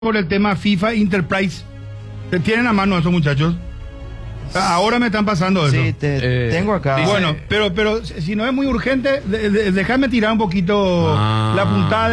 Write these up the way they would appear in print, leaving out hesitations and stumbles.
por el tema FIFA Enterprise. ¿Tienen a mano esos muchachos? Ahora me están pasando eso. Sí, tengo acá. Bueno, pero si no es muy urgente, déjame tirar un poquito la puntada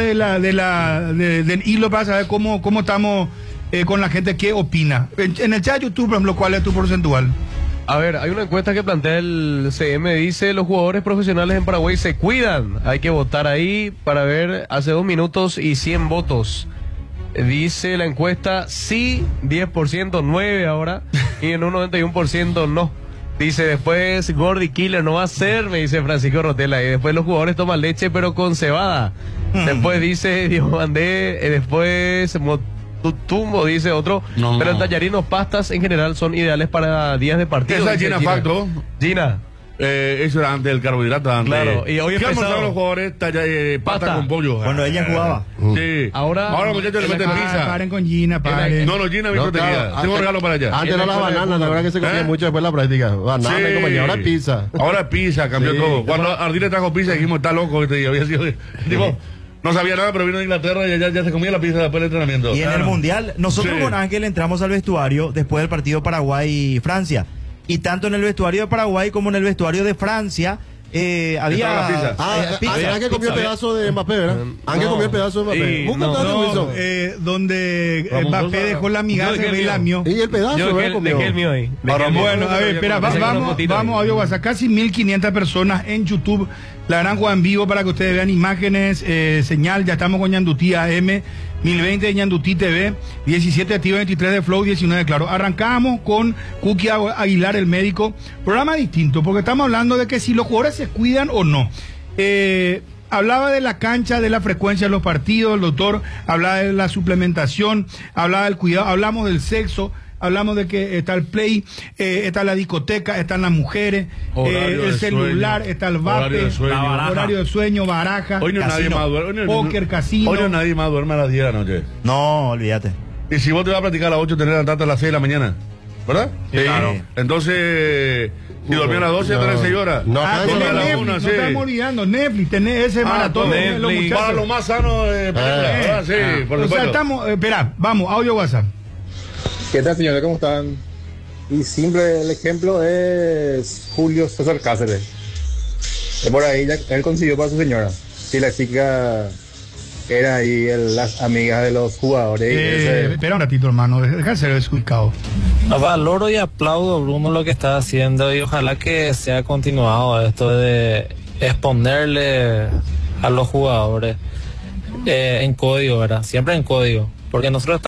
del hilo para saber cómo estamos con la gente, qué opina. En el chat de YouTube, por ejemplo, ¿cuál es tu porcentual? A ver, hay una encuesta que plantea el CM, dice: los jugadores profesionales en Paraguay se cuidan. Hay que votar ahí para ver, hace 2 minutos y 100 votos. Dice la encuesta, sí, 10%, 9% ahora, y en un 91% no. Dice después, Gordy Killer no va a ser, me dice Francisco Rotela, y después los jugadores toman leche pero con cebada. Después dice Diego Bandé, después Tumbo, dice otro, pero el tallarinos, pastas en general son ideales para días de partido. Esa es Gina Facto. Gina. Eso era antes del carbohidrato. Antes. Claro, y hoy empezaron los jugadores pasta con pollo. Cuando ella jugaba. Sí. Ahora los muchachos le meten pizza. Paren con Gina, paren. No, Gina, mi protegida. Tengo un regalo para allá. Antes era la banana, la verdad que se comía mucho después de la práctica. Banana y compañía, ahora pizza. Ahora pizza, cambió todo. Cuando Ardile trajo pizza dijimos, está loco, había sido tipo, no sabía nada, pero vino de Inglaterra y ya se comía la pizza después del entrenamiento. Y en el Mundial, nosotros con Ángel entramos al vestuario después del partido Paraguay-Francia. Y tanto en el vestuario de Paraguay como en el vestuario de Francia había pizza. Ángel comió el pedazo de Mbappé, ¿verdad? Ángel comió el pedazo de Mbappé. Donde Mbappé dejó la migaja y la mío. Y el pedazo, yo dejé el mío ahí. Bueno, a ver, espera, vamos a audio WhatsApp. Casi 1.500 personas en YouTube. La gran Juan vivo para que ustedes vean imágenes, señal. Ya estamos con Ñandutí AM, 1020 de Ñandutí TV, 17 activo, 23 de Flow, 19 claro. Arrancamos con Cookie Aguilar, el médico. Programa distinto, porque estamos hablando de que si los jugadores se cuidan o no. Hablaba de la cancha, de la frecuencia de los partidos, el doctor hablaba de la suplementación, hablaba del cuidado, hablamos del sexo. Hablamos de que está el play, está la discoteca, están las mujeres, el celular, está el vape, horario de sueño, baraja, hoy no nadie más duerme, póker, casino. Hoy no nadie más duerme a las 10 de la noche. No, olvídate. Y si vos te vas a practicar a las 8, tenés que levantarte a las 6 de la mañana, ¿verdad? Sí. Claro. Entonces, si dormía a las 12, ya tenés 6 horas. No, Netflix, no estamos olvidando, Netflix, tenés ese maratón. Para lo más sano de película, sí, por supuesto. O sea, estamos, espera, vamos, audio WhatsApp. ¿Qué tal, señores? ¿Cómo están? Y simple, el ejemplo es Julio César Cáceres. Por ahí él consiguió para su señora. Si la chica era ahí las amigas de los jugadores. Espera un ratito, hermano, deja de ser desubicado. Valoro y aplaudo, Bruno, lo que está haciendo, y ojalá que sea continuado esto de exponerle a los jugadores en código, ¿verdad? Siempre en código, porque nosotros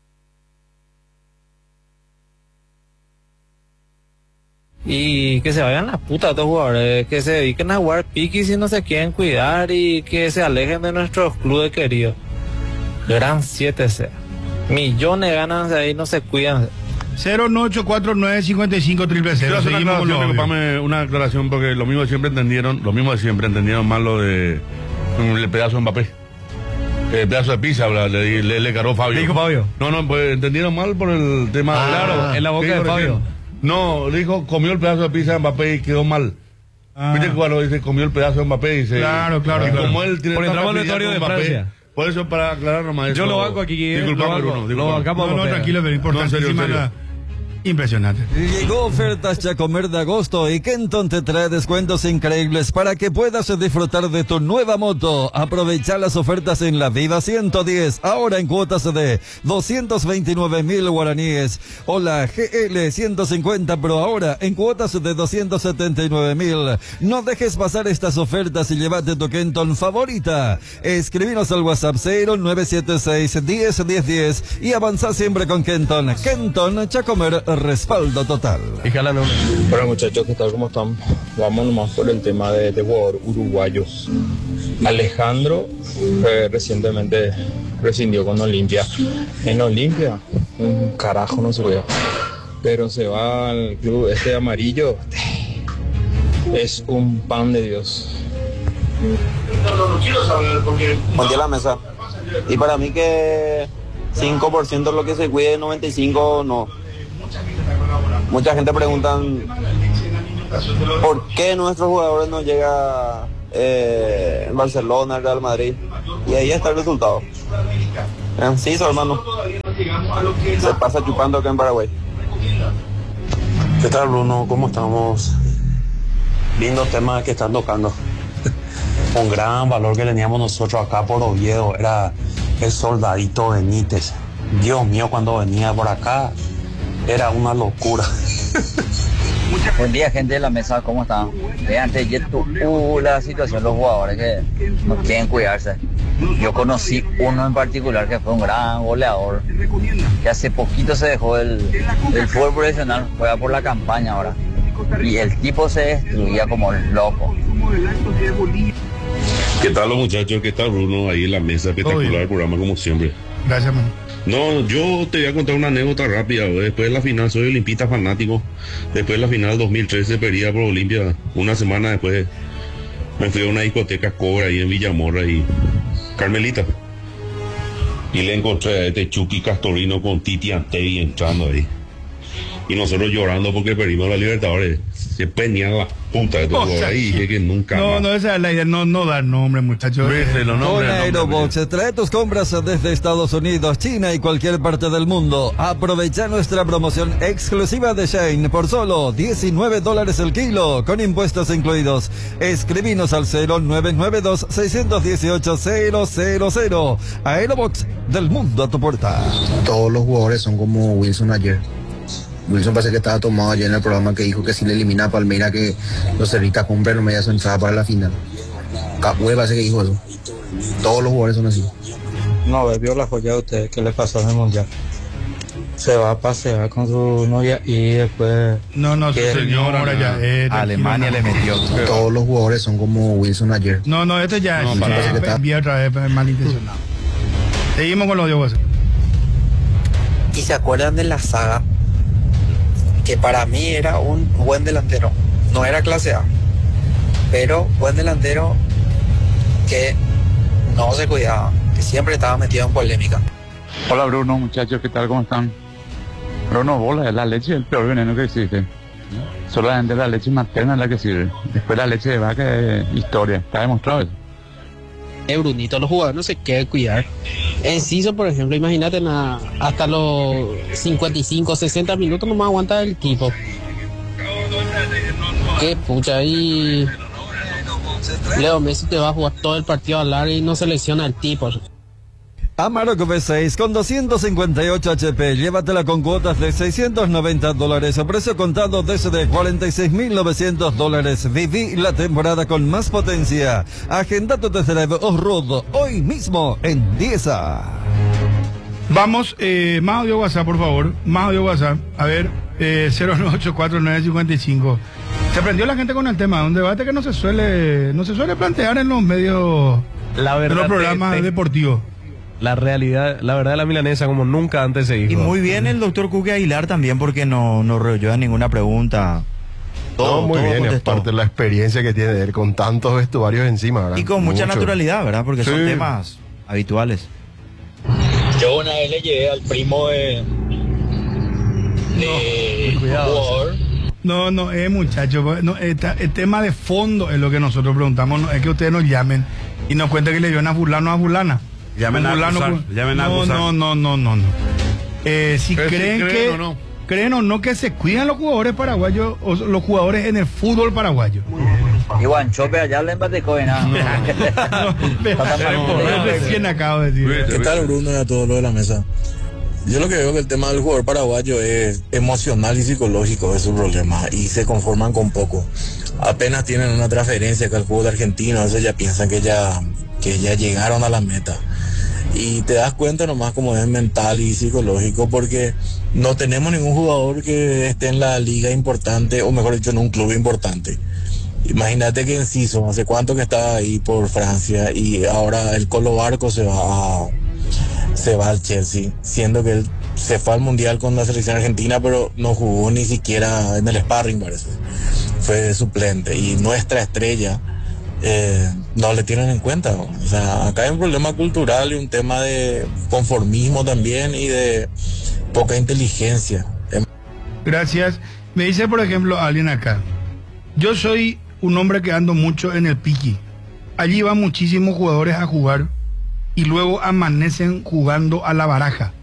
y que se vayan las putas estos jugadores, que se dediquen a jugar piquis si no se quieren cuidar, y que se alejen de nuestros clubes queridos. Gran 7C. Millones ganan de ahí, no se cuidan. 098495500. Quiero hacer una aclaración, porque lo mismo de siempre entendieron mal lo de el pedazo de Mbappé. El pedazo de pizza, le caró Fabio. ¿Dijo Fabio? No, pues entendieron mal por el tema. Claro, en la boca de Fabio. No, dijo, comió el pedazo de pizza de Mbappé y quedó mal. Viste cuando dice, comió el pedazo de Mbappé y dice... Claro. Como él tiene por el vestuario de Mbappé, Francia. Por eso, para aclarar nomás eso... Yo lo banco aquí. Disculpame, Bruno. Lo bancamos. No, tranquilo, pero importantísima. No, impresionante. Llegó ofertas Chacomer de agosto y Kenton te trae descuentos increíbles para que puedas disfrutar de tu nueva moto. Aprovecha las ofertas en la Viva 110, ahora en cuotas de 229.000 guaraníes, o la GL 150 Pro ahora en cuotas de 279.000. No dejes pasar estas ofertas y llévate tu Kenton favorita. Escribinos al WhatsApp 0976 101010 y avanza siempre con Kenton. Kenton Chacomer, respaldo total. Bueno, muchachos, ¿qué tal? ¿Cómo están? Vamos nomás por el tema de jugador uruguayo. Alejandro recientemente rescindió con Olimpia. En Olimpia, un carajo no se ve. Pero se va al club este amarillo. Es un pan de Dios. Ponte a la mesa. Y para mí que 5% es lo que se cuide, 95% no. Mucha gente pregunta por qué nuestros jugadores no llegan en Barcelona, Real Madrid, y ahí está el resultado. Enciso, hermano. Se pasa chupando acá en Paraguay. ¿Qué tal, Bruno? ¿Cómo estamos? Lindo tema que están tocando. Un gran valor que teníamos nosotros acá por Oviedo era el Soldadito Benítez. Dios mío, cuando venía por acá era una locura. Buen día, gente de la mesa, ¿cómo están? Antes de la situación de los jugadores que no quieren cuidarse. Yo conocí uno en particular que fue un gran goleador, que hace poquito se dejó el fútbol profesional, juega por la campaña ahora. Y el tipo se destruía como loco. ¿Qué tal los muchachos? ¿Qué tal Bruno? Ahí en la mesa, espectacular el programa como siempre. Gracias, man. No, yo te voy a contar una anécdota rápida. Después de la final, soy olimpista fanático. Después de la final 2013 perdía por Olimpia. Una semana después me fui a una discoteca Cobra ahí en Villamorra y Carmelita. Y le encontré a este Chucky Castorino con Titi Antei entrando ahí. Y nosotros llorando porque perdimos la Libertadores. Se peñan la puta de todo ahí. Y que nunca no, más. No, esa es la idea. No dar nombre, muchachos. Con Aerobox, trae tus compras desde Estados Unidos, China y cualquier parte del mundo. Aprovecha nuestra promoción exclusiva de Shane por solo $19 el kilo, con impuestos incluidos. Escribinos al 0992-618-000. Aerobox, del mundo a tu puerta. Todos los jugadores son como Wilson ayer. Wilson parece que estaba tomado ayer en el programa que dijo que si le elimina a Palmeira que los cerristas compran no media su entrada para la final. Capué parece que dijo eso. Todos los jugadores son así. No, vio la joya de ustedes que le pasó en el mundial. Se va a pasear con su novia y después... No, su señora ahora ya Alemania le metió. Todos los jugadores son como Wilson ayer. No, esto ya es envía otra vez malintencionado. Seguimos con los de WhatsApp. ¿Y se acuerdan de la saga? Que para mí era un buen delantero, no era clase A, pero buen delantero que no se cuidaba, que siempre estaba metido en polémica. Hola Bruno, muchachos, ¿qué tal? ¿Cómo están? Bruno, bola, la leche es el peor veneno que existe. Solamente la leche materna es la que sirve. Después la leche de vaca es historia, está demostrado eso. Brunito, los jugadores no se quieren cuidar. Enciso, por ejemplo, imagínate, hasta los 55, 60 minutos no más aguanta el tipo. Qué pucha, y Leo Messi te va a jugar todo el partido a largo y no selecciona el tipo. Amarok V6 con 258 HP, llévatela con cuotas de $690, a precio contado desde $46.900. Viví la temporada con más potencia. Agenda tu test drive off-road hoy mismo en Dieza. Vamos, más audio WhatsApp, por favor. Más audio WhatsApp. A ver, 0984955. Se prendió la gente con el tema, un debate que no se suele plantear en los medios, la verdad, en los programas deportivos. La realidad, la verdad de la milanesa como nunca antes se dijo. Y muy bien el doctor Cuque Aguilar también, porque no rehuyó a ninguna pregunta. Todo muy bien, contestó. Aparte de la experiencia que tiene él con tantos vestuarios encima, ¿verdad? Y con mucha naturalidad, ¿verdad? Porque son temas habituales. Yo una vez le llevé al primo de jugador. No, muchachos, el tema de fondo es lo que nosotros preguntamos, no, es que ustedes nos llamen y nos cuenten que le vieron a fulano o a fulana. Llamen a acusar. No. Si creen o no que se cuidan los jugadores paraguayos o los jugadores en el fútbol paraguayo. Igual Chope allá le empaticó y nada. Recién acabo de decir. ¿Qué tal Bruno y a todos los de la mesa? Yo lo que veo que el tema del jugador paraguayo es emocional y psicológico, es su problema, y se conforman con poco. Apenas tienen una transferencia que al fútbol argentino, a veces ya piensan que ya llegaron a la meta. Y te das cuenta nomás como es mental y psicológico, porque no tenemos ningún jugador que esté en la liga importante, o mejor dicho, en un club importante. Imagínate que Enciso, hace cuánto que estaba ahí por Francia, y ahora el Colo Barco se va al Chelsea, siendo que él se fue al Mundial con la selección argentina, pero no jugó ni siquiera en el sparring, parece. Fue suplente, y nuestra estrella no le tienen en cuenta. O sea, acá hay un problema cultural y un tema de conformismo también y de poca inteligencia. Gracias. Me dice, por ejemplo, alguien acá: yo soy un hombre que ando mucho en el Piqui. Allí van muchísimos jugadores a jugar y luego amanecen jugando a la baraja.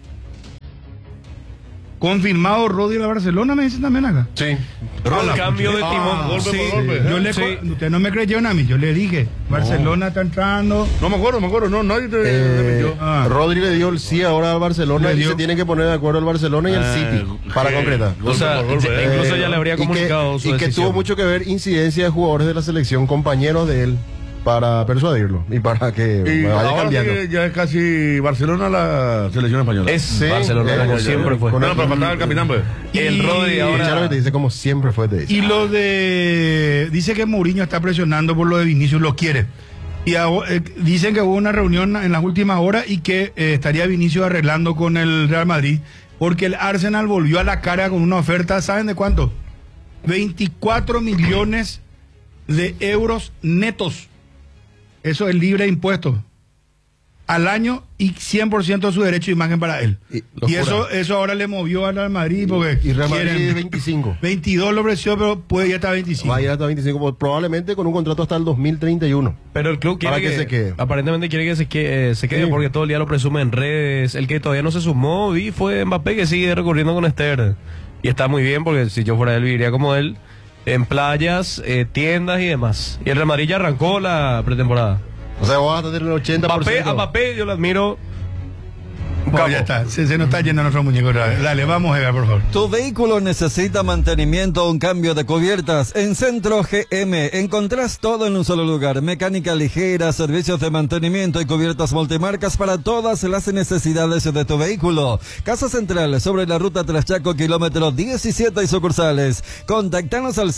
Confirmado Rodri a la Barcelona, me dicen también acá. Sí. Cambio de timón. Golpe por golpe. Usted no me creyeron a mí, yo le dije, Barcelona está entrando. No me acuerdo, no, nadie te metió. Rodri le dio el sí ahora al Barcelona y se tiene que poner de acuerdo el Barcelona y el City para concretar. O sea, incluso ya le habría comunicado su decisión. Y que tuvo mucho que ver incidencia de jugadores de la selección, compañeros de él, para persuadirlo y para que vaya cambiando. Que ya es casi Barcelona la selección española. Es Barcelona como siempre fue. Bueno, pero faltaba el capitán, pues. El Rodri ahora te dice como siempre fue de eso. Y lo de... Dice que Mourinho está presionando por lo de Vinicius, lo quiere. Y dicen que hubo una reunión en las últimas horas y que estaría Vinicius arreglando con el Real Madrid, porque el Arsenal volvió a la cara con una oferta, ¿saben de cuánto? 24 millones de euros netos. Eso es libre de impuestos al año y 100% de su derecho de imagen para él. Y eso ahora le movió al Real Madrid porque y Real Madrid 25. 22 lo ofreció, pero puede ya estar 25. Va a ir hasta 25, probablemente con un contrato hasta el 2031. Pero el club quiere que se quede. Aparentemente quiere que se quede Sí. porque todo el día lo presume en redes. El que todavía no se sumó y fue Mbappé, que sigue recurriendo con Esther. Y está muy bien porque si yo fuera él viviría como él, en playas, tiendas y demás. Y el Real Madrid ya arrancó la pretemporada. O sea, vas a tener el 80%. A Mbappé yo lo admiro. Bueno, ya está, se nos está yendo nuestro muñeco otra vez. Dale, vamos, Edgar, por favor. Tu vehículo necesita mantenimiento o un cambio de cubiertas. En Centro GM encontrás todo en un solo lugar. Mecánica ligera, servicios de mantenimiento y cubiertas multimarcas para todas las necesidades de tu vehículo. Casa Central, sobre la ruta Traschaco, kilómetro 17 y sucursales. Contactanos al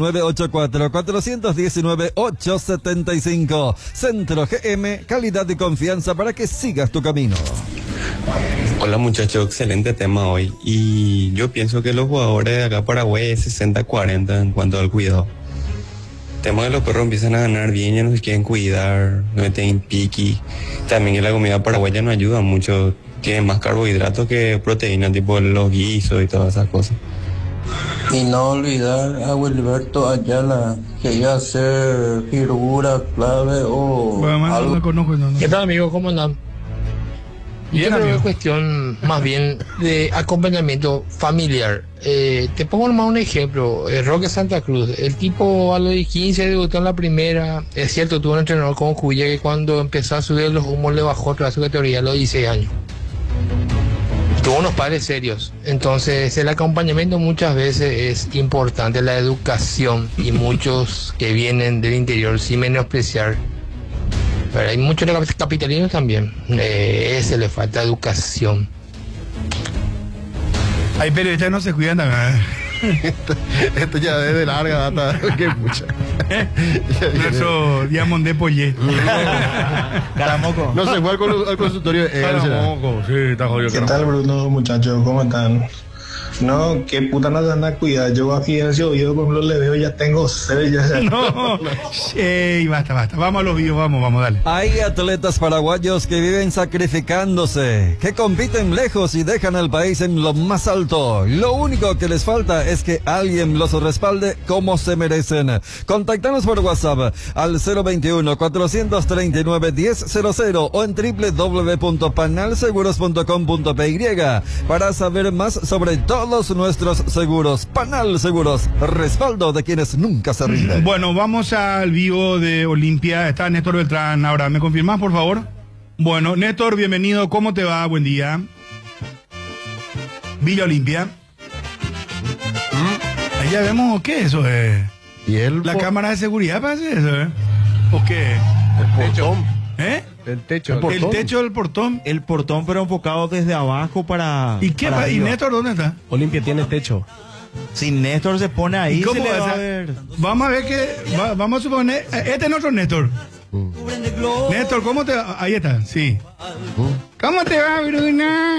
0984-419-875. Centro GM, calidad y confianza para que sigas tu camino. Hola muchachos, excelente tema hoy. Y yo pienso que los jugadores de acá Paraguay es 60-40 en cuanto al cuidado. El tema de los perros empiezan a ganar bien, ya no se quieren cuidar, no meten piqui. También que la comida paraguaya no ayuda mucho, tiene más carbohidratos que proteínas, tipo los guisos y todas esas cosas. Y no olvidar a Wilberto Ayala, que iba a ser figura clave o algo. ¿Qué tal, amigo? ¿Cómo andan? Yo creo que es cuestión más bien de acompañamiento familiar. Te pongo nomás un ejemplo. Roque Santa Cruz, el tipo a los 15 debutó en la primera. Es cierto, tuvo un entrenador como Cuya que cuando empezó a subir los humos le bajó otra vez su categoría a los 16 años. Tuvo unos padres serios. Entonces el acompañamiento muchas veces es importante, la educación, y muchos que vienen del interior sin menospreciar. Pero hay muchos capitalinos también. Ese le falta educación. Hay periodistas que no se cuidan también. Esto ya es de larga data. Qué mucha. Eso, Diamond de Pollé. Caramoco. No se fue al consultorio. Caramoco, sí, está jodido. ¿Qué tal, Bruno, muchachos? ¿Cómo están? No, qué puta no se anda a cuidar. Yo a Fidencio Oviedo, por ejemplo, le veo, ya tengo sed. No, ey, basta. Vamos a los videos, vamos, dale. Hay atletas paraguayos que viven sacrificándose, que compiten lejos y dejan al país en lo más alto. Lo único que les falta es que alguien los respalde como se merecen. Contáctanos por WhatsApp al 021-439-1000 o en www.panalseguros.com.py para saber más sobre todos nuestros seguros. Panal Seguros, respaldo de quienes nunca se rinden. Bueno, vamos al vivo de Olimpia. Está Néstor Beltrán ahora. ¿Me confirmás, por favor? Bueno, Néstor, bienvenido. ¿Cómo te va? Buen día. Villa Olimpia. Ahí ya vemos qué es eso. ¿Y la cámara de seguridad parece eso, ¿o qué? El portón. El techo. El techo del portón. El portón, pero enfocado desde abajo para. ¿Y qué? ¿Y Néstor dónde está? Olimpia tiene techo. Si Néstor se pone ahí, ¿cómo se le va a ver? Vamos a ver que. Vamos a suponer. Este es nuestro Néstor. Néstor, ¿cómo te va? Ahí está, sí. ¿Cómo te va, Bruna?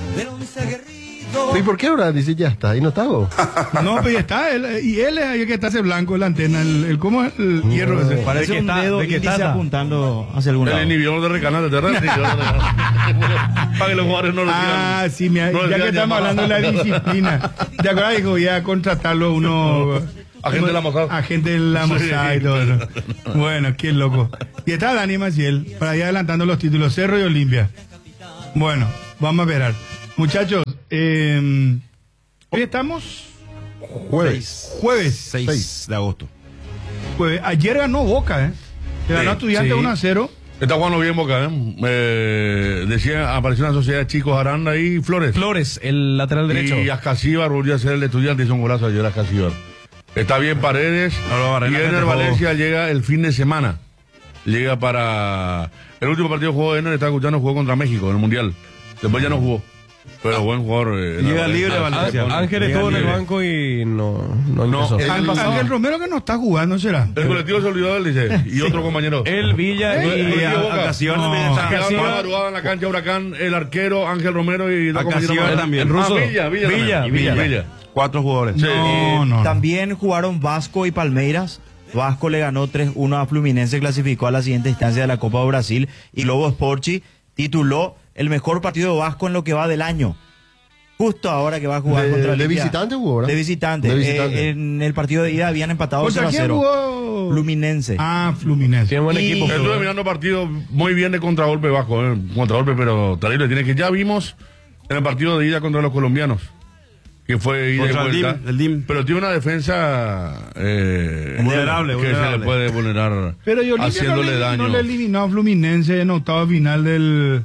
¿Y por qué ahora dice ya está? ¿Y no está vos? No, pero está él. Y él es el que está ese blanco en la antena. ¿Cómo es el hierro ese? Parece un dedo índice apuntando hacia algún lado. El inhibidor de recanal de terrestre. Para que los jugadores no lo tiran. Ah, sí, ya que estamos hablando de la disciplina. ¿Te acuerdas, dijo, ya contratarlo uno Agente de la Mossad. Agente de la Mossad y todo eso. Bueno, qué loco. Y está Dani Maciel, para ir adelantando los títulos, Cerro y Olimpia. Bueno, vamos a esperar. Muchachos, hoy estamos... Jueves 6 de agosto. Jueves. Ayer ganó Boca, que ganó Estudiantes 1-0. Está jugando bien Boca, decía, apareció una sociedad de chicos Aranda y Flores. Flores, el lateral derecho. Y Ascasíbar volvió a ser el estudiante, hizo un golazo ayer Ascasíbar. Está bien Paredes. Y Ener Valencia llega el fin de semana. Llega para... El último partido que jugó Ener, está escuchando, jugó contra México en el Mundial. Después ya no jugó. Pero buen jugador. Llega libre Valencia. Ángel estuvo en el banco y no ingresó. Ángel Romero que no está jugando, ¿será? El colectivo se olvidó de él, dice. Y otro compañero. El Villa y Ocasión. Madrugada en la cancha Huracán, el arquero Ángel Romero y dos compañeros también. Ruso. Villa. 4 jugadores. Sí. También jugaron Vasco y Palmeiras. Vasco le ganó 3-1 a Fluminense, clasificó a la siguiente instancia de la Copa de Brasil. Y Lobo Sporchi tituló el mejor partido de Vasco en lo que va del año. Justo ahora que va a jugar contra Olimpia. ¿De visitante jugó, verdad? De visitante. En el partido de ida habían empatado 0-0. Fluminense. Fluminense. Tiene buen equipo. Estuve mirando partido muy bien de contragolpe Vasco. Contragolpe, pero terrible. Tiene que ya vimos en el partido de ida contra los colombianos. Que fue ida contra y vuelta. el DIM. Pero tiene una defensa vulnerable. Se le puede vulnerar, pero haciéndole daño. No le eliminó a Fluminense en octava final del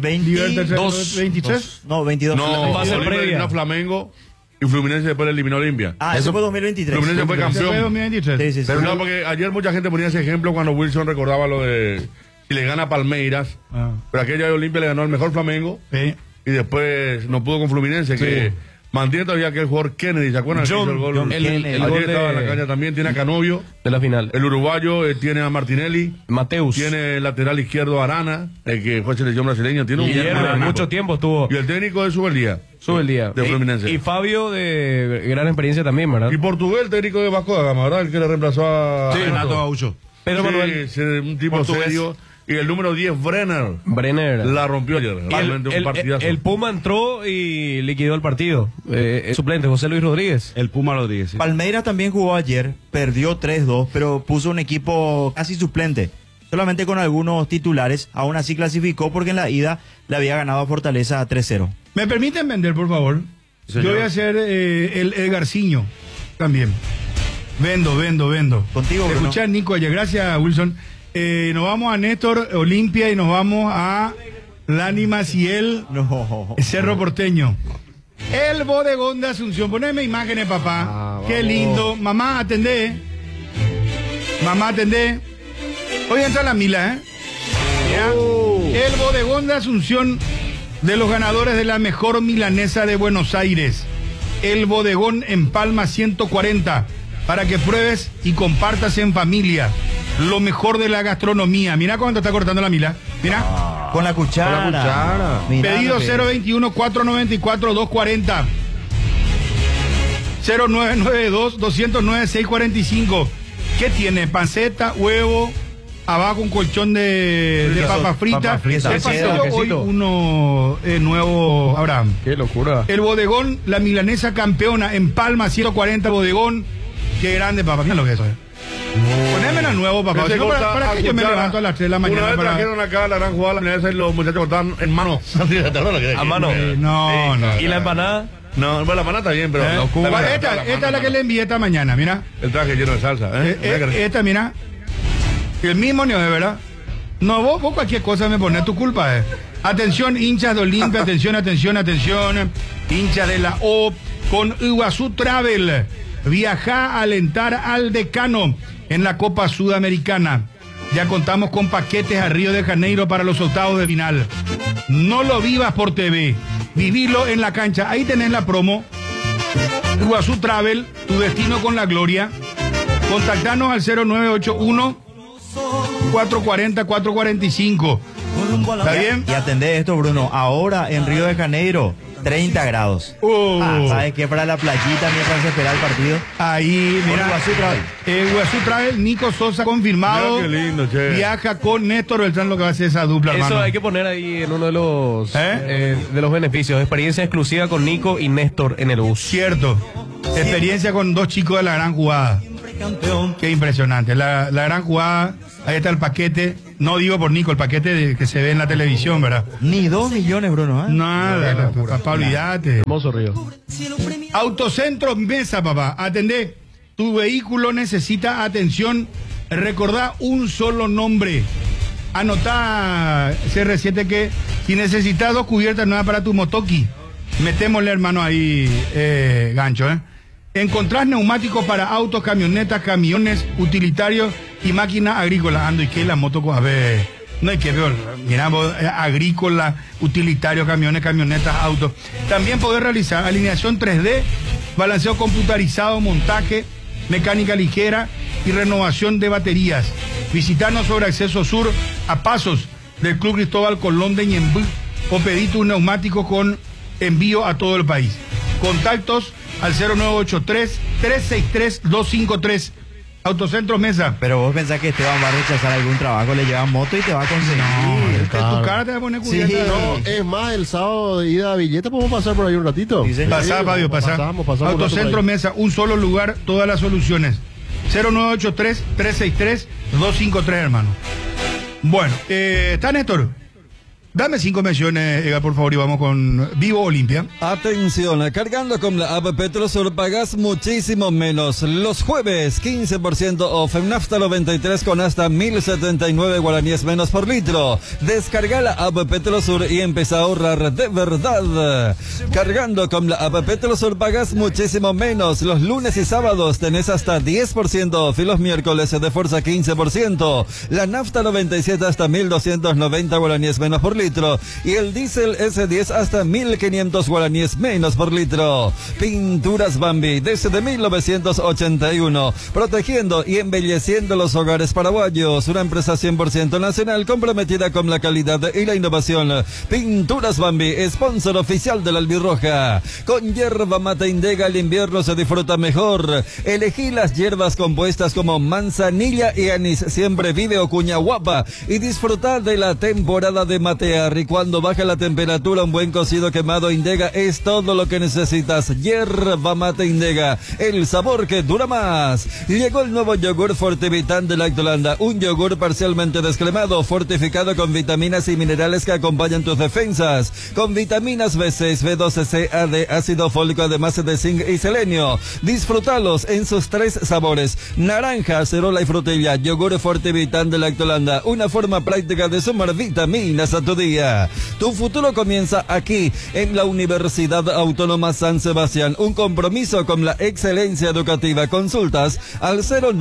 2023. No, 22. No, eliminó a Flamengo y Fluminense después le eliminó a Olimpia. Eso fue 2023. Fluminense fue campeón. Fue 2023. Sí. Pero no, porque ayer mucha gente ponía ese ejemplo cuando Wilson recordaba lo de si le gana a Palmeiras. Pero aquella de Olimpia le ganó al mejor Flamengo. Sí. Y después no pudo con Fluminense, que mantiene todavía aquel jugador Kennedy, ¿se acuerdan? El gol gol estaba en la caña también, tiene a Canovio de la final. El uruguayo tiene a Martinelli, Mateus, tiene el lateral izquierdo Arana, que fue selección brasileña, tiene mucho tiempo estuvo. Y el técnico es Subeldía de Fluminense. Y Fabio de gran experiencia también, ¿verdad? Y Portugués, el técnico de Vasco da Gama, ¿verdad? El que le reemplazó a Renato Gaucho. Pedro Manuel, un tipo portugués. Serio. Y el número 10, Brenner. La rompió ayer. Realmente un partidazo. El Puma entró y liquidó el partido. Suplente, José Luis Rodríguez. El Puma Rodríguez. Sí. Palmeiras también jugó ayer, perdió 3-2, pero puso un equipo casi suplente. Solamente con algunos titulares. Aún así clasificó porque en la ida le había ganado a Fortaleza 3-0. ¿Me permiten vender, por favor? Señor. Yo voy a hacer el Garciño también. Vendo. Contigo, Bruno. Escuchar Nico ayer. Gracias, Wilson. Nos vamos a Néstor Olimpia y nos vamos a Lani Maciel, Cerro Porteño. El bodegón de Asunción. Poneme imágenes, papá. Qué lindo. Mamá, atendé. Hoy entra la Mila, El bodegón de Asunción, de los ganadores de la mejor milanesa de Buenos Aires. El bodegón en Palma 140. Para que pruebes y compartas en familia lo mejor de la gastronomía. Mira cuánto está cortando la Mila. Mira. Con la cuchara. Pedido 021-494-240. 0992-209-645. ¿Qué tiene? Panceta, huevo, abajo un colchón de papa frita. Hoy uno nuevo, Abraham. Qué locura. El bodegón, la milanesa campeona en Palma 140 bodegón. Qué grande, papá. Mira lo que es eso. Ponémela nuevo, papá. Si no, para que yo me levanto a las 3 de la mañana. Una vez trajeron acá la gran jugada, la milanesa y los muchachos cortaban en mano. A mano. No. ¿Y la empanada? No, la empanada está bien, pero... Esta es la que le envié esta mañana, mira. El traje lleno de salsa, Esta, mira. El mismo nivel, ¿verdad? No, vos cualquier cosa me pones, tu culpa es. Atención, hinchas de Olimpia, atención. Hinchas de la O con Iguazú Travel. Viaja a alentar al Decano en la Copa Sudamericana. Ya contamos con paquetes a Río de Janeiro para los octavos de final. No lo vivas por TV, vivilo en la cancha. Ahí tenés la promo. Iguazú Travel, tu destino con la gloria. Contactanos al 0981-440-445. ¿Está bien? Y atendé esto, Bruno. Ahora en Río de Janeiro, 30 grados. ¿Sabes qué? Para la playita mientras se espera el partido. Ahí, mira. Iguazú Travel, Nico Sosa confirmado. Mira qué lindo, che. Viaja con Néstor Beltrán, lo que va a hacer esa dupla, Eso hermano. hay que poner ahí en uno de los beneficios. Experiencia exclusiva con Nico y Néstor en el bus. Cierto. Experiencia con dos chicos de la gran jugada. Qué impresionante. La gran jugada, ahí está el paquete. No digo por Nico, el paquete que se ve en la televisión, ¿verdad? Ni 2 millones, Bruno. Nada, papá, olvídate. Hermoso río. Autocentro Mesa, papá. Atendé. Tu vehículo necesita atención. Recordá un solo nombre. Anotá, CR7, que si necesitas 2 cubiertas nuevas para tu motoki, metémosle, hermano, ahí gancho, Encontrás neumáticos para autos, camionetas, camiones, utilitarios y máquinas agrícolas. Ando, ¿y qué? La moto, a ver, no hay que ver, miramos, agrícola, utilitarios, camiones, camionetas, autos. También podés realizar alineación 3D, balanceo computarizado, montaje, mecánica ligera y renovación de baterías. Visitarnos sobre Acceso Sur, a pasos del Club Cristóbal Colón de Ñembú, o pedí tu neumático con envío a todo el país. Contactos al 0983-363-253. Autocentro Mesa. Pero vos pensás que Esteban va a rechazar algún trabajo, le lleva moto y te va a conseguir. No, claro. Tu cara te va a poner cubierta. Sí, no, es más, el sábado de ida a Villeta podemos pasar por ahí un ratito. Sí, pasá, Fabio, pasá. Pasamos Autocentro Mesa, un solo lugar, todas las soluciones. 0983-363-253, hermano. Bueno, ¿está Néstor? Dame 5 menciones, Edgar, por favor, y vamos con Vivo Olimpia. Atención, cargando con la app Petrosur pagas muchísimo menos. Los jueves, 15% off en Nafta 93 con hasta 1.079 guaraníes menos por litro. Descarga la app Petrosur y empieza a ahorrar de verdad. Cargando con la app Petrosur pagas muchísimo menos. Los lunes y sábados tenés hasta 10% off y los miércoles de fuerza 15%. La Nafta 97 hasta 1.290 guaraníes menos por litro. Y el diésel S10 hasta 1.500 guaraníes menos por litro. Pinturas Bambi desde 1981, protegiendo y embelleciendo los hogares paraguayos. Una empresa 100% nacional comprometida con la calidad y la innovación. Pinturas Bambi, sponsor oficial de la Albirroja. Con hierba mate Indega el invierno se disfruta mejor. Elegí las hierbas compuestas como manzanilla y anís. Siempre vive o cuña guapa y disfrutar de la temporada de matear. Y cuando baja la temperatura, un buen cocido quemado Indega es todo lo que necesitas. Hierba mate Indega, el sabor que dura más. Llegó el nuevo yogur Fortivitan de Lactolanda, un yogur parcialmente descremado, fortificado con vitaminas y minerales que acompañan tus defensas, con vitaminas B6, B12, C, A, D, ácido fólico, además de zinc y selenio. Disfrútalos en sus 3 sabores: naranja, acerola y frutilla. Yogur Fortivitan de Lactolanda, una forma práctica de sumar vitaminas a tu día. Tu futuro comienza aquí, en la Universidad Autónoma San Sebastián. Un compromiso con la excelencia educativa. Consultas al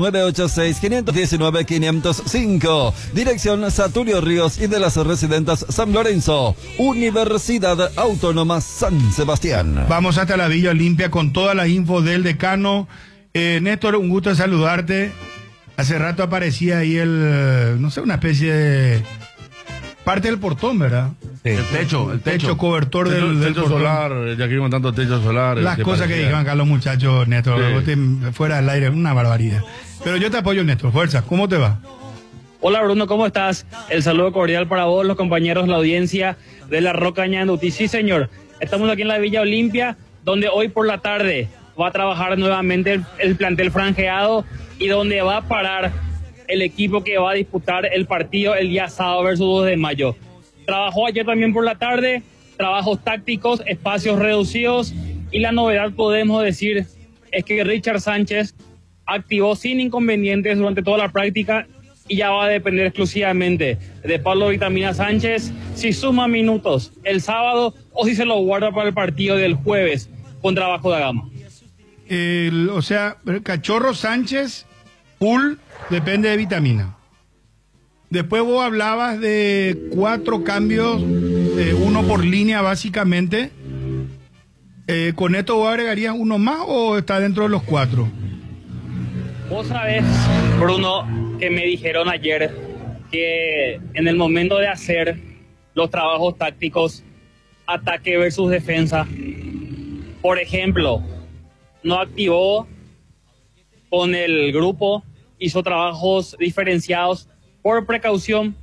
0986-519-505. Dirección Saturio Ríos y de las Residentas San Lorenzo. Universidad Autónoma San Sebastián. Vamos hasta la Villa Olimpia con toda la info del decano. Néstor, un gusto saludarte. Hace rato aparecía ahí no sé, una especie de... parte del portón, ¿verdad? Sí. El techo cobertor del techo portón. solar, ya que iban tanto techo solar. Las cosas que dijeron acá los muchachos, Néstor, fuera del aire, una barbaridad. Pero yo te apoyo, Néstor, fuerza, ¿cómo te va? Hola Bruno, ¿cómo estás? El saludo cordial para vos, los compañeros, la audiencia de La Roca Ñandutí. Sí, señor, estamos aquí en la Villa Olimpia, donde hoy por la tarde va a trabajar nuevamente el plantel franjeado y donde va a parar el equipo que va a disputar el partido el día sábado versus 2 de mayo. Trabajó ayer también por la tarde, trabajos tácticos, espacios reducidos, y la novedad, podemos decir, es que Richard Sánchez activó sin inconvenientes durante toda la práctica y ya va a depender exclusivamente de Pablo Vitamina Sánchez si suma minutos el sábado o si se lo guarda para el partido del jueves contra Vasco da Gama. O sea, Cachorro Sánchez, full, depende de Vitamina. Después vos hablabas de 4 cambios, 1 por línea básicamente. ¿Con esto vos agregarías uno más o está dentro de los 4? Vos sabés, Bruno, que me dijeron ayer que en el momento de hacer los trabajos tácticos, ataque versus defensa, por ejemplo, no activó con el grupo, hizo trabajos diferenciados por precaución.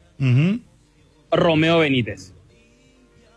Romeo Benítez.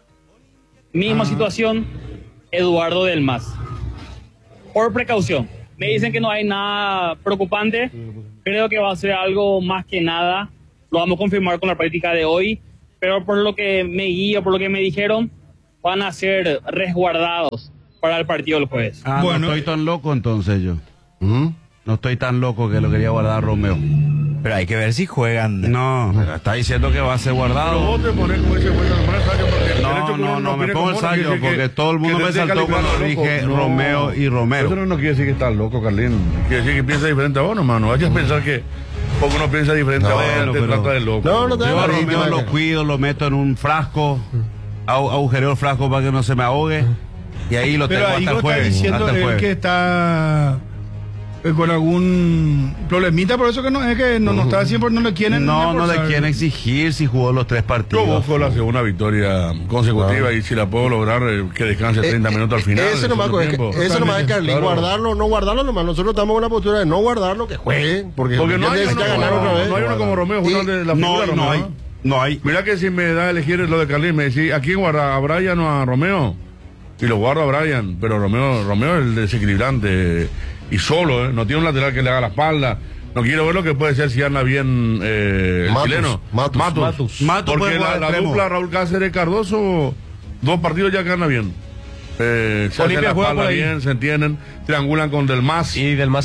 Misma situación, Eduardo Del Mas. Por precaución. Me dicen que no hay nada preocupante. Creo que va a ser algo más que nada. Lo vamos a confirmar con la práctica de hoy. Pero por lo que me guío, por lo que me dijeron, van a ser resguardados para el partido del jueves. Bueno, no estoy tan loco entonces yo. No estoy tan loco que lo quería guardar Romeo. Pero hay que ver si juegan. No, está diciendo que va a ser guardado. Pero vos te pones como ese juego, no, me pongo el sallo porque todo el mundo me saltó cuando dije Romeo y Romero. Eso no quiere decir que estás loco, Carlín. Quiere decir que piensa diferente a vos, nomás. No vayas a pensar que porque uno piensa diferente a vos, te trata de loco. Yo a Romeo lo cuido, lo meto en un frasco, agujereo el frasco para que no se me ahogue y ahí lo tengo hasta el jueves. Pero ahí está diciendo que está con algún problemita, por eso que no es que no está siempre, no le quieren. No le quieren exigir si jugó los 3 partidos. Yo busco la segunda victoria consecutiva y si la puedo lograr, que descanse 30 minutos al final. Ese nomás es Carlín, claro. Guardarlo, no guardarlo nomás. Nosotros estamos en la postura de no guardarlo, que juegue. Porque no hay uno, ganar otra vez. No hay uno como Romeo jugando de la figura. No hay. Mira que si me da a elegir lo de Carlín, me decís, ¿a quién guarda? ¿A Brian o a Romeo? Y lo guardo a Brian, pero Romeo es el desequilibrante. Y solo, no tiene un lateral que le haga la espalda. No quiero ver lo que puede ser si anda bien el chileno. Matus. Porque la dupla Raúl Cáceres-Cardoso, 2 partidos ya que anda bien. Se hace la espalda bien, se entienden, triangulan con Delmas. Y Delmas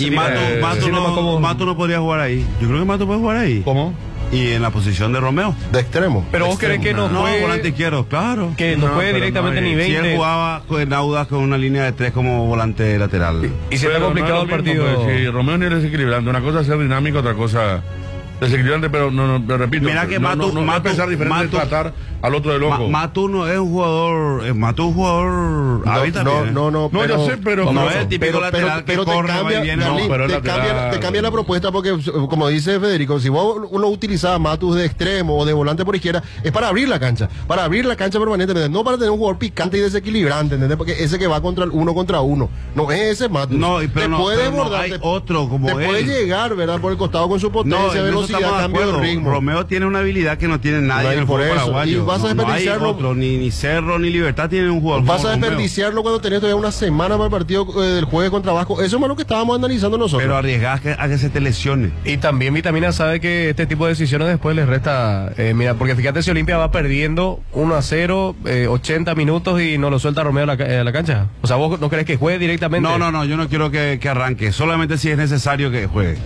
Mato no podría jugar ahí. Yo creo que Mato puede jugar ahí. ¿Cómo? Y en la posición de Romeo. De extremo. Pero vos crees que no juegue. Volante izquierdo, claro. Que no juegue directamente ni 20. Si él jugaba en Audax con una línea de 3 como volante lateral. Y se está complicado el partido. Si Romeo ni es desequilibrante. Una cosa es ser dinámico, otra cosa desequilibrante, pero pero repito. Mira que no es pensar diferente de tratar al otro de loco. Matu no es un jugador. Matu es un jugador. No, yo sé, pero no es el típico lateral que corre, va y viene. Te cambia la propuesta porque, como dice Federico, si vos lo utilizabas Matus de extremo o de volante por izquierda, es para abrir la cancha permanentemente, no para tener un jugador picante y desequilibrante, ¿entendés? Porque ese que va contra el 1 contra 1, no es ese Matus. Te puede bordar, hay otro como te puede llegar, ¿verdad? Por el costado con su potencia, velocidad, cambio de ritmo. Romeo tiene una habilidad que no tiene nadie en el fútbol paraguayo. Y vas a desperdiciarlo. No hay otro, ni Cerro ni Libertad tienen un jugador. Vas a desperdiciarlo cuando tenés todavía una semana para el partido del jueves contra Vasco. Eso es lo que estábamos analizando nosotros. Pero arriesgás a que se te lesione. Y también Vitamina sabe que este tipo de decisiones después les resta. Mira, porque fíjate si Olimpia va perdiendo 1-0, 80 minutos y no lo suelta Romeo a la cancha. O sea, ¿vos no crees que juegue directamente? No, yo no quiero que arranque. Solamente si es necesario que juegue.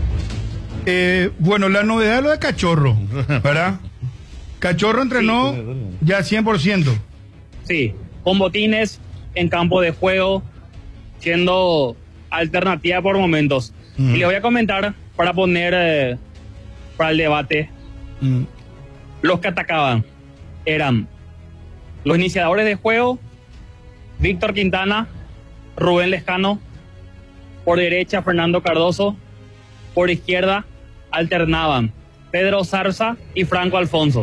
Bueno, la novedad es lo de Cachorro, ¿verdad? Cachorro entrenó ya 100%. Sí, con botines en campo de juego, siendo alternativa por momentos. Y le voy a comentar para poner para el debate. Los que atacaban eran los iniciadores de juego, Víctor Quintana, Rubén Lescano, por derecha Fernando Cardoso, por izquierda alternaban Pedro Zarza y Franco Alfonso.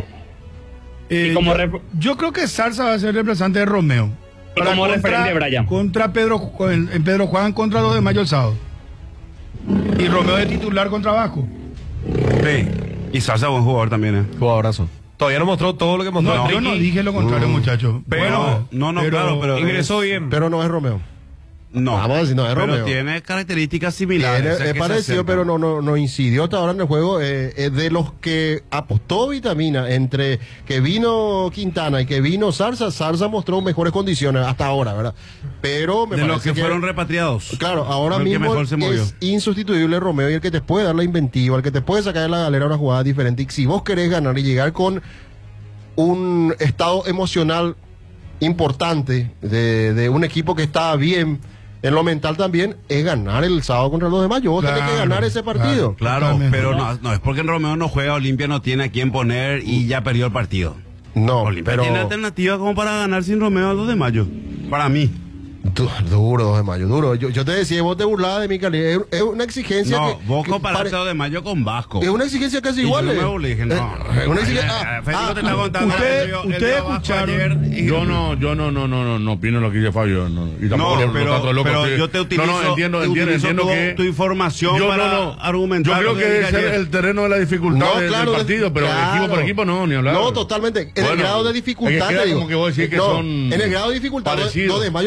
Yo creo que Zarza va a ser reemplazante de Romeo. Y como referente de Brian. Contra Pedro Juan contra 2 de mayo el sábado. Y Romeo de titular contra Vasco. Sí. Y Zarza buen jugador también, Jugadorazo. Todavía no mostró todo lo que mostró. No, yo no dije lo contrario, muchachos. Pero ingresó bien. Pero no es Romeo. No, vamos a decir, no es Romeo. Pero tiene características similares. Es parecido, pero no incidió hasta ahora en el juego. De los que apostó Vitamina entre que vino Quintana y que vino Zarza mostró mejores condiciones hasta ahora, ¿verdad? Pero de los que fueron repatriados. Claro, ahora mismo es insustituible Romeo y el que te puede dar la inventiva, el que te puede sacar de la galera una jugada diferente. Y si vos querés ganar y llegar con un estado emocional importante de un equipo que está bien en lo mental también, es ganar el sábado contra los de mayo. Vos tenés que ganar ese partido. Claro, pero no es porque Romeo no juega, Olimpia no tiene a quién poner y ya perdió el partido. No, Olimpia tiene alternativa como para ganar sin Romeo el 2 de mayo. Para mí. Duro, 2 de mayo, duro. Yo te decía, vos te burlabas de mi calidad. Es una exigencia. No, vos comparaste 2 de mayo con Vasco. Es una exigencia casi igual. Yo no me dije, no. Una exigencia. Ustedes escucharon. Yo no opino lo que dice Fabio. Y tampoco pero yo te utilizo, entiendo que tu información para argumentar. Yo creo que es el terreno de la dificultad del partido, pero equipo por equipo no, ni hablar. No, totalmente. En el grado de dificultad. Como que vos decís que son. En el grado de dificultad, 2 de mayo te va a salir a jugar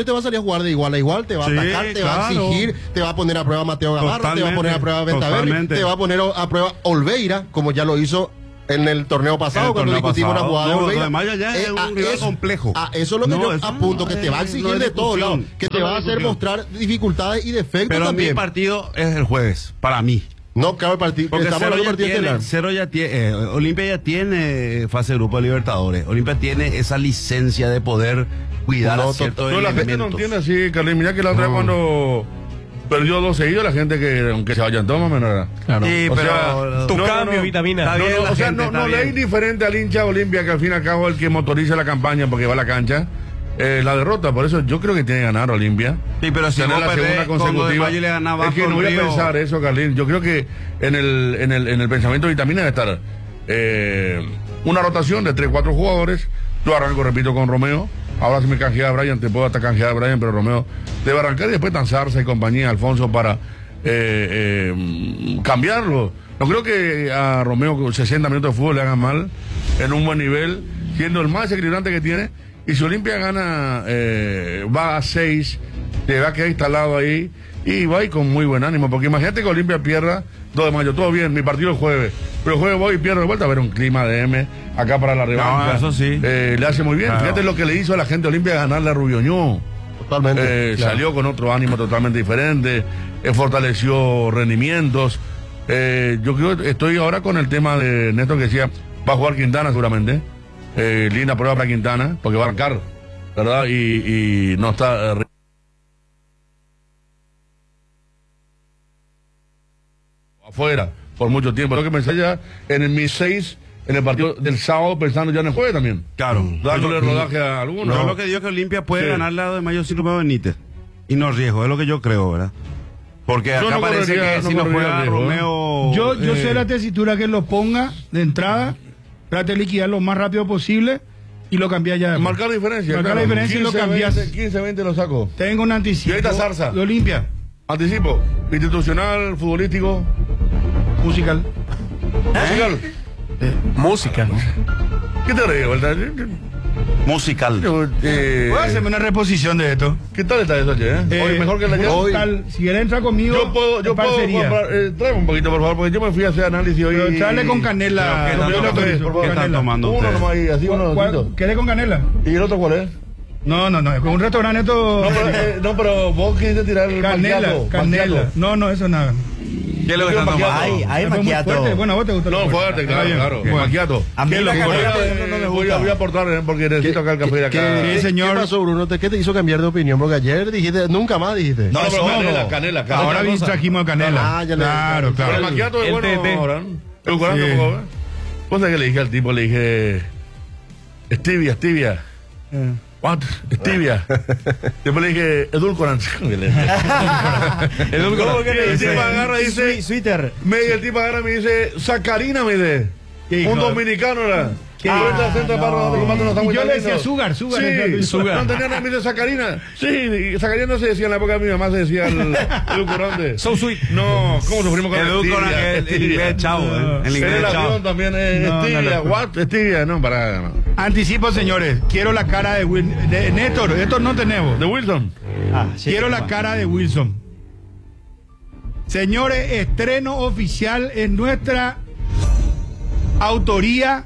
jugar de igual a igual, te va a atacar, te va a exigir, te va a poner a prueba Mateo Gamarra, te va a poner a prueba Ventaver, te va a poner a prueba Olveira, como ya lo hizo en el torneo pasado, cuando discutimos una jugada de Olveira. Además, ya es un rival complejo. Eso es lo que yo apunto, que te va a exigir de todos lados, que te va a hacer mostrar dificultades y defectos pero también. Mi partido es el jueves, para mí. No, claro, el partido. Porque Olimpia ya tiene fase de grupo de Libertadores. Olimpia tiene esa licencia de poder cuidar a ciertos elementos. La gente no entiende así, Carlín. Mira que la otra vez cuando perdió 2 seguidos, la gente que, aunque se vayan todos, menos. Claro. Sí, pero tu cambio, vitamina. No le es indiferente al hincha de Olimpia, que al fin y al cabo es el que motoriza la campaña porque va a la cancha. La derrota, por eso yo creo que tiene que ganar Olimpia. Sí, pero si vos la segunda consecutiva, le ganaba, es que no voy a pensar eso, Carlín. Yo creo que en el pensamiento de vitamina debe estar una rotación de 3-4 jugadores. Yo arranco, repito, con Romeo. Ahora si me canjea a Brian, te puedo hasta canjear a Brian, pero Romeo debe arrancar y después Tanzarza y compañía, Alfonso, para cambiarlo. No creo que a Romeo 60 minutos de fútbol le hagan mal, en un buen nivel, siendo el más equilibrante que tiene. Y si Olimpia gana, va a 6, te va a quedar instalado ahí y va a ir con muy buen ánimo. Porque imagínate que Olimpia pierda 2 de mayo, todo bien, mi partido el jueves. Pero el jueves voy y pierdo de vuelta a ver un clima de M acá para la revancha. No, eso sí. Le hace muy bien. Claro. Fíjate lo que le hizo a la gente de Olimpia ganarle a Rubioñó. Totalmente. Claro. Salió con otro ánimo totalmente diferente, fortaleció rendimientos. Yo creo que estoy ahora con el tema de Néstor que decía, va a jugar Quintana seguramente. Linda prueba para Quintana, porque va a arrancar, ¿verdad? Y no está afuera por mucho tiempo. Lo que pensé ya en el Mi 6, en el partido del sábado, pensando ya en el jueves también. Claro. Dándole rodaje a algunos. Yo lo que digo es que Olimpia puede ganar la de mayo sin Romeo Benítez. Y no riesgo, es lo que yo creo, ¿verdad? Porque acá no parece que si no juega Romeo... Yo sé la tesitura que lo ponga de entrada. Trate de liquidar lo más rápido posible y lo cambia ya. Marcar diferencia. Marcar la diferencia 15, y lo cambias. 15-20 lo saco. Tengo un anticipo. Y ahí está Zarza. De Olimpia. Anticipo. Institucional, futbolístico. Musical. Musical. Musical. ¿Qué te reí, vuelta? Musical. Voy a hacerme una reposición de esto. ¿Qué tal está eso, che? Hoy mejor que la ayer. Hoy, si quieres entrar conmigo, yo puedo comprar, tráeme un poquito, por favor, porque yo me fui a hacer análisis hoy. Pero tráele con canela. ¿Qué están tomando uno nomás ahí, así uno. ¿Quieres con canela? ¿Y el otro cuál es? No, con un restaurante esto... No, pero vos quisiste tirar el canela. No, eso nada. ¿Qué es lo que están tomando? Hay macchiato. Bueno, a vos te gusta. No, fuerte, claro. Macchiato. A mí la canela no voy a aportar porque necesito acá el café de acá. ¿Qué pasó, Bruno? ¿Qué te hizo cambiar de opinión? Porque ayer dijiste, nunca más dijiste. No, canela. Ahora bien trajimos canela. Claro. El macchiato es bueno ahora. ¿Vos sabés qué le dije al tipo? Le dije, stevia. What? Stevia. Después le dije, edulcorante. Edulcorante. El tipo agarra y dice, Twitter. El tipo agarra y me dice, sacarina, me dice. Un dominicano era. Y yo le decía Sugar. Sí, no tenía nada, me dice sacarina. Sí, sacarina no se decía en la época de mi mamá, se decía el edulcorante. So sweet. No, ¿cómo sufrimos con el inglés chavo? El inglés chavo. También stevia. What? Stevia, no, para. Anticipo, señores. Quiero la cara de Néstor. Esto no tenemos. De Wilson. Quiero la cara de Wilson. Señores, estreno oficial en nuestra autoría.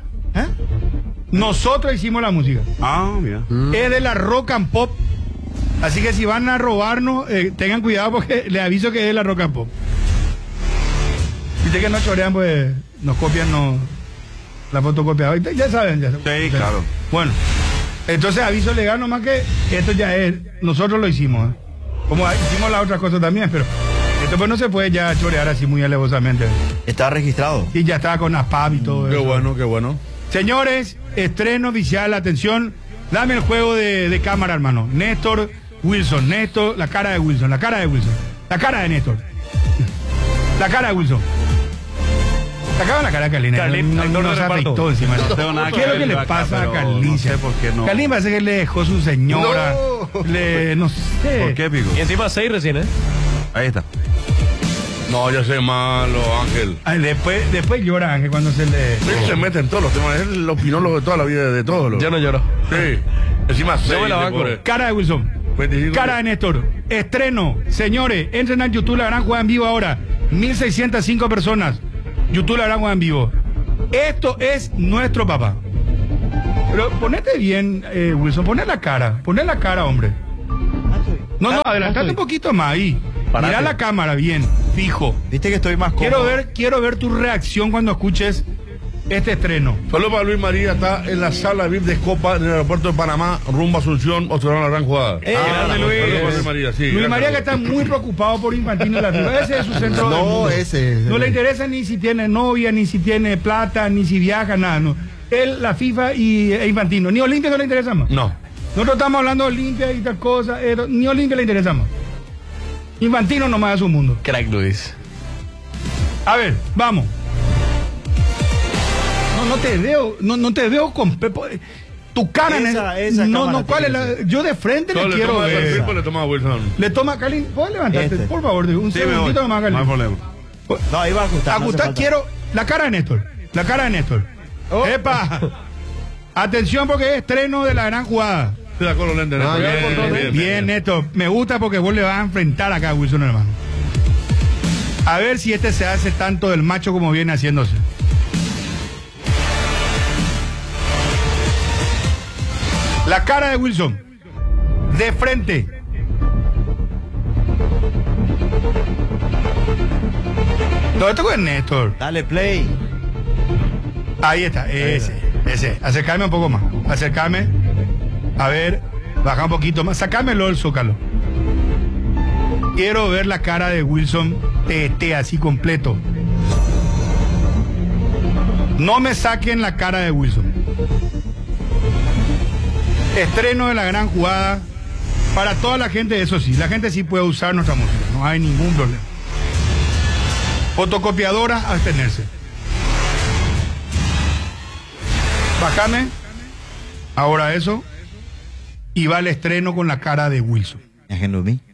Nosotros hicimos la música. Mira. Es de la Rock and Pop. Así que si van a robarnos, tengan cuidado porque les aviso que es de la Rock and Pop. Viste que no chorean, pues nos copian la fotocopia. Ya saben. Sí, claro. Bueno, entonces aviso legal nomás que esto ya es, nosotros lo hicimos. Como hicimos las otras cosas también, pero esto pues no se puede ya chorear así muy alevosamente. Está registrado. Y ya estaba con ASPAP y todo eso. Qué bueno. Señores, estreno oficial, atención, dame el juego de cámara, hermano. Néstor, Wilson, la cara de Wilson, la cara de Néstor. La cara de Wilson. Sacaban la cara de Carlín. No se afectó encima. ¿Qué es lo que le pasa a Carlín? No sé por qué no. Carlín parece que le dejó su señora. No sé. ¿Por qué, Pico? Y encima 6 recién, Ahí está. No, ya sé malo, Ángel. Después llora Ángel cuando se le... Él se mete en todos los temas. Él opinó de toda la vida de todos los... Yo no lloro. Sí. Encima yo me la banco. Cara de Wilson. Cara de Néstor, estreno. Señores, entren al YouTube La Gran Jugada en Vivo ahora. 1605 personas. YouTube La Gran Jugada en Vivo. Esto es nuestro papá. Pero ponete bien, Wilson, poné la cara, hombre. No, adelantate un poquito más ahí. Mirá la cámara bien, fijo. Viste que estoy más cómodo. Quiero ver tu reacción cuando escuches este estreno. Solo para Luis María, está en la sala VIP de Escopa en el aeropuerto de Panamá, rumbo a Asunción, observando La Gran Jugada. Grande Luis María, sí. Luis María que está muy preocupado por Infantino y la FIFA. Ese es su centro del mundo. No le interesa ni si tiene novia, ni si tiene plata, ni si viaja, nada. No. Él, la FIFA e Infantino. Ni Olimpia no le interesa más. No. Nosotros estamos hablando de Olimpia y tal cosa. Ni Olimpia le interesa más. Infantino nomás es su mundo. Crack Luis. A ver, vamos. No te veo con tu cara esa no, ¿cuál es la? Yo de frente le quiero ver. Le toma a Wilson. Le toma Carlin, ¿puedes levantarte? Por favor, un segundito nomás, Carlin. No hay problema. No, ahí va a ajustar. Quiero la cara de Néstor. Oh. ¡Epa! Atención porque es estreno de La Gran Jugada. Bien, Néstor. Me gusta porque vos le vas a enfrentar acá a Wilson, hermano. A ver si este se hace tanto del macho como viene haciéndose. La cara de Wilson. De frente. Todo esto con Néstor. Dale play. Ahí está, ese. Acercarme un poco más. Acercarme. A ver, baja un poquito más. Sacámelo el zócalo. Quiero ver la cara de Wilson así completo. No me saquen la cara de Wilson. Estreno de La Gran Jugada. Para toda la gente, eso sí. La gente sí puede usar nuestra música. No hay ningún problema. Fotocopiadora, abstenerse. Bájame. Ahora eso. Y va el estreno con la cara de Wilson.